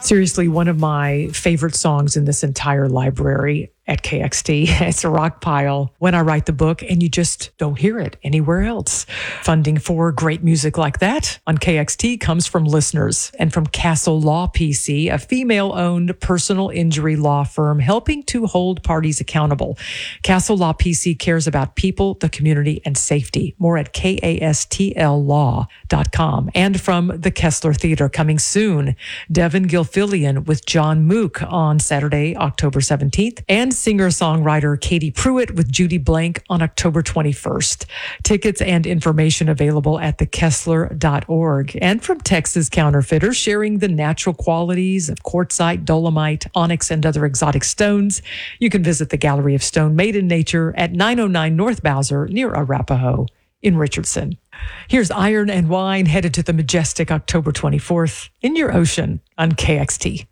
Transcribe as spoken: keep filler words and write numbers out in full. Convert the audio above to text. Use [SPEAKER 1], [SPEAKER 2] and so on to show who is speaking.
[SPEAKER 1] Seriously, one of my favorite songs in this entire library at K X T. It's a rock pile when I write the book, and you just don't hear it anywhere else. Funding for great music like that on K X T comes from listeners and from Castle Law P C, a female-owned personal injury law firm helping to hold parties accountable. Castle Law P C cares about people, the community, and safety. More at kastl law dot com. And from the Kessler Theater coming soon, Devin Gilfillian with John Mook on Saturday, October seventeenth, and singer-songwriter Katie Pruitt with Judy Blank on October twenty-first. Tickets and information available at the kessler dot org. And from Texas Counterfeiter, sharing the natural qualities of quartzite, dolomite, onyx, and other exotic stones. You can visit the Gallery of Stone Made in Nature at nine oh nine North Bowser near Arapahoe in Richardson. Here's Iron and Wine headed to the majestic October twenty-fourth in your ocean on K X T.